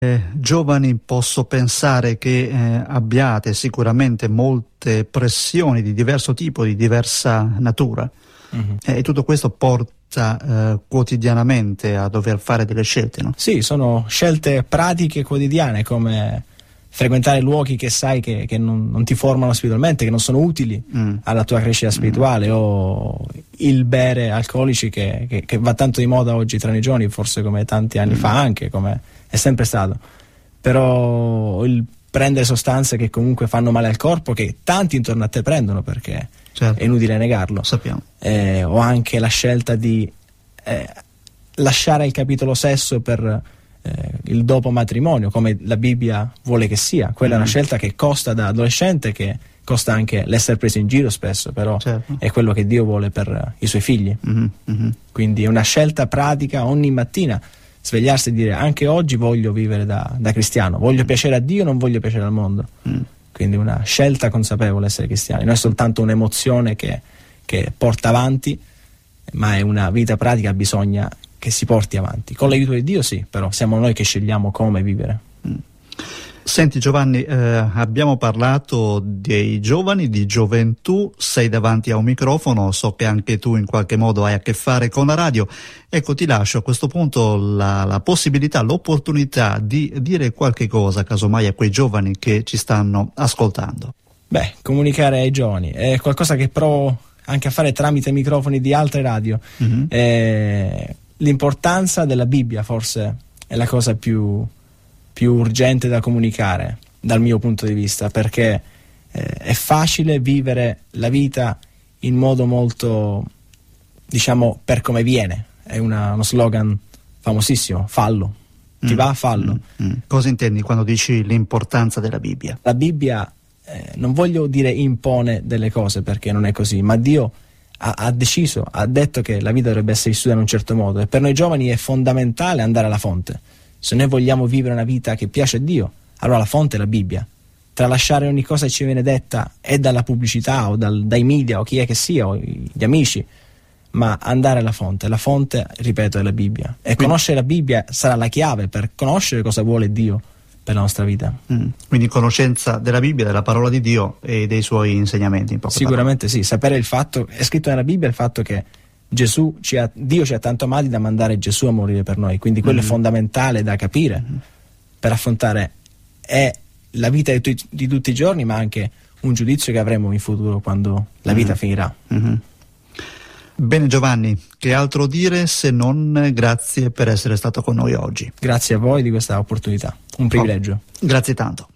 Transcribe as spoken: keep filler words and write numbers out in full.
Eh, giovani, posso pensare che eh, abbiate sicuramente molte pressioni di diverso tipo, di diversa natura, mm-hmm. eh, e tutto questo porta eh, quotidianamente a dover fare delle scelte, no? Sì, sono scelte pratiche quotidiane, come frequentare luoghi che sai che, che non, non ti formano spiritualmente, che non sono utili mm. alla tua crescita spirituale, mm. o il bere alcolici che, che, che va tanto di moda oggi tra i giovani, forse come tanti anni mm. fa anche, come è sempre stato. Però il prendere sostanze che comunque fanno male al corpo, che tanti intorno a te prendono, perché certo. è inutile negarlo. Sappiamo. Eh, o anche la scelta di eh, lasciare il capitolo sesso per Eh, il dopo matrimonio, come la Bibbia vuole che sia. Quella mm. è una scelta che costa da adolescente, che costa anche l'essere preso in giro spesso, però certo. è quello che Dio vuole per uh, i suoi figli. Mm-hmm. Mm-hmm. Quindi è una scelta pratica ogni mattina, svegliarsi e dire: anche oggi voglio vivere da, da cristiano, voglio mm. piacere a Dio, non voglio piacere al mondo. Mm. Quindi una scelta consapevole essere cristiani, non è soltanto un'emozione che, che porta avanti, ma è una vita pratica, bisogna che si porti avanti. Con l'aiuto di Dio sì, però siamo noi che scegliamo come vivere. Mm. Senti Giovanni, eh, abbiamo parlato dei giovani, di gioventù, sei davanti a un microfono, so che anche tu in qualche modo hai a che fare con la radio. Ecco, ti lascio a questo punto la, la possibilità, l'opportunità di dire qualche cosa, casomai, a quei giovani che ci stanno ascoltando. Beh, comunicare ai giovani è qualcosa che provo anche a fare tramite i microfoni di altre radio. Mm-hmm. Eh, L'importanza della Bibbia forse è la cosa più, più urgente da comunicare dal mio punto di vista, perché eh, è facile vivere la vita in modo molto, diciamo, per come viene. È una, uno slogan famosissimo: fallo, ti mm. va, fallo. Mm. Mm. Cosa intendi quando dici l'importanza della Bibbia? La Bibbia, eh, non voglio dire impone delle cose, perché non è così, ma Dio Ha, ha deciso, ha detto che la vita dovrebbe essere vissuta in un certo modo, e per noi giovani è fondamentale andare alla fonte. Se noi vogliamo vivere una vita che piace a Dio, allora la fonte è la Bibbia. Tralasciare ogni cosa che ci viene detta è dalla pubblicità o dal, dai media o chi è che sia, o gli amici, ma andare alla fonte. La fonte, ripeto, è la Bibbia, e quindi conoscere la Bibbia sarà la chiave per conoscere cosa vuole Dio per la nostra vita. Mm. Quindi conoscenza della Bibbia, della parola di Dio e dei suoi insegnamenti, in poche sicuramente parole. Sì, sapere il fatto, è scritto nella Bibbia il fatto che Gesù ci ha, Dio ci ha tanto amati da mandare Gesù a morire per noi, quindi quello mm. è fondamentale da capire mm. per affrontare è la vita di, tu, di tutti i giorni, ma anche un giudizio che avremo in futuro quando la vita mm. finirà. Mm-hmm. Bene Giovanni, che altro dire se non grazie per essere stato con noi oggi. Grazie a voi di questa opportunità, un privilegio. Oh, grazie tanto.